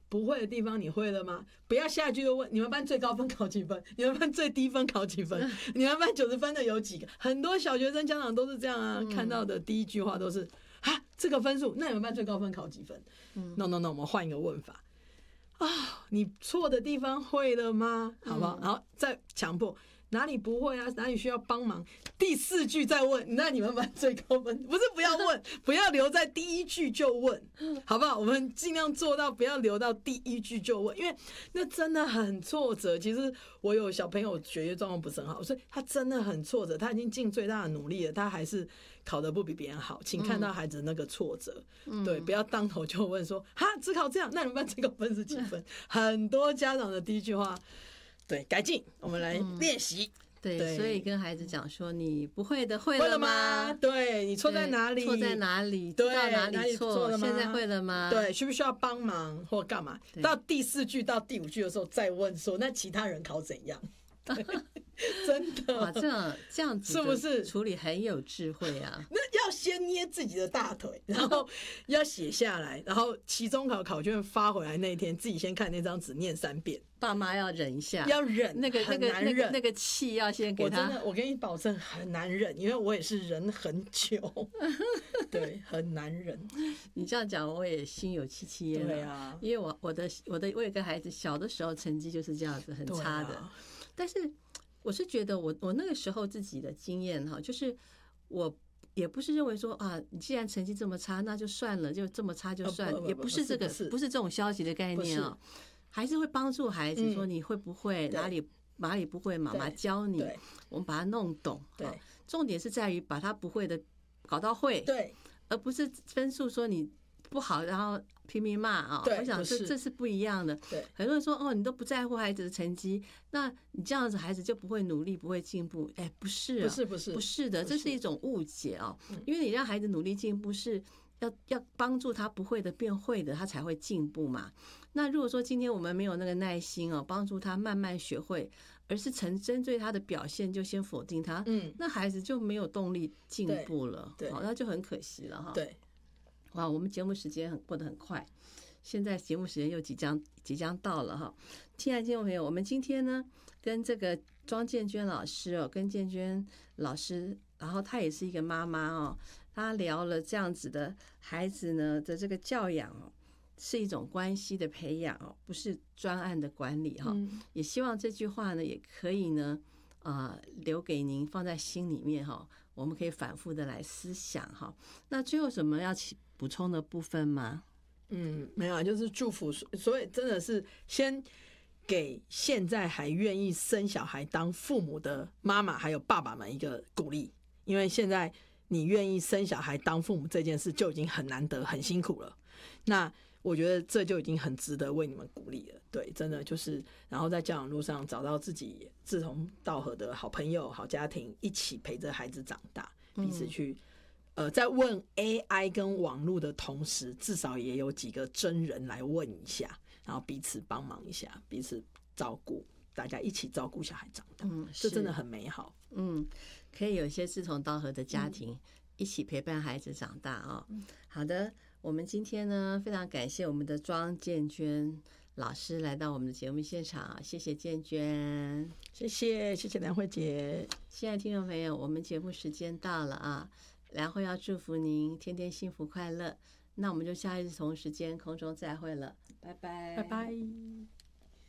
不会的地方你会了吗？不要下一句就问你们班最高分考几分，你们班最低分考几分，你们班90分的有几个？很多小学生家长都是这样啊，看到的第一句话都是啊，这个分数，那你们班最高分考几分？No， 我们换一个问法啊，你错的地方会了吗？好不好？然后再强迫。哪里不会啊？哪里需要帮忙？第4句再问，那你们班最高分不是不要问，不要留在第1句就问，好不好？我们尽量做到不要留到第1句就问，因为那真的很挫折。其实我有小朋友学业状况不是很好，所以他真的很挫折，他已经尽最大的努力了，他还是考得不比别人好。请看到孩子那个挫折，对，不要当头就问说哈，只考这样，那你们班最高分是几分？很多家长的第一句话。对，改进，我们来练习。 对，所以跟孩子讲说，你不会的会了吗？ 对，你错在哪里？ 错在哪里？ 对， 知道哪里错了吗？ 现在会了吗？ 对，需不需要帮忙或干嘛？到第4句到第5句的时候再问说，那其他人考怎样？真的哇，这样子是不是处理很有智慧啊？ 那要先捏自己的大腿，然后要写下来，然后期中考卷发回来那一天，自己先看那张纸念3遍。 爸妈要忍一下， 要忍，很难忍， 那个气要先给他。 我跟你保证很难忍，因为我也是忍很久，对，很难忍。 你这样讲，我也心有戚戚焉。 对啊， 因为我有个孩子，小的时候成绩就是这样子，很差的。但是我是觉得我那个时候自己的经验哈，就是我也不是认为说啊，你既然成绩这么差，那就算了，就这么差就算了，也不是这个，不是这种消极的概念啊，还是会帮助孩子说你会不会哪里不会，妈妈教你，我们把它弄懂。对，重点是在于把他不会的搞到会， 对， 而不是分数说你不好，然后拼命骂啊！我想这是不一样的。 对， 很多人说哦，你都不在乎孩子的成绩，那你这样子孩子就不会努力，不会进步。哎，不是，不是的，这是一种误解啊！因为你让孩子努力进步，是要帮助他不会的变会的，他才会进步嘛。那如果说今天我们没有那个耐心哦，帮助他慢慢学会，而是针对他的表现就先否定他，那孩子就没有动力进步了，好，那就很可惜了哈。 对。 哇，我们节目时间过得很快，现在节目时间又即将到了哈。亲爱的听众朋友，我们今天呢跟这个庄建娟老师哦，跟建娟老师，然后她也是一个妈妈哦，她聊了这样子的孩子呢的这个教养哦，是一种关系的培养哦，不是专案的管理哈。也希望这句话呢也可以呢留给您放在心里面哈，我们可以反复的来思想哈。那最后什么要补充的部分吗？ 没有，就是祝福，所以真的是先给现在还愿意生小孩当父母的妈妈还有爸爸们一个鼓励，因为现在你愿意生小孩当父母这件事就已经很难得很辛苦了，那我觉得这就已经很值得为你们鼓励了。对，真的就是，然后在教养路上找到自己志同道合的好朋友好家庭，一起陪着孩子长大，彼此去在问 AI 跟网络的同时，至少也有几个真人来问一下，然后彼此帮忙一下，彼此照顾，大家一起照顾小孩长大，这真的很美好。 可以有一些志同道合的家庭，一起陪伴孩子长大哦。好的，我们今天呢非常感谢我们的庄建娟老师来到我们的节目现场，谢谢建娟， 谢谢梁慧姐。 亲爱的听众朋友，我们节目时间到了啊，梁慧要祝福您天天幸福快乐。那我们就下一次同时间空中再会了，拜拜， 拜拜。